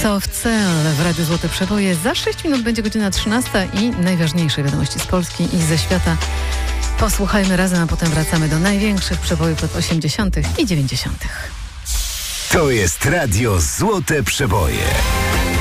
Krzysztof Cel w Radiu Złote Przeboje. Za 6 minut będzie godzina 13 i najważniejsze wiadomości z Polski i ze świata. Posłuchajmy razem, a potem wracamy do największych przebojów lat 80. i 90. To jest Radio Złote Przeboje.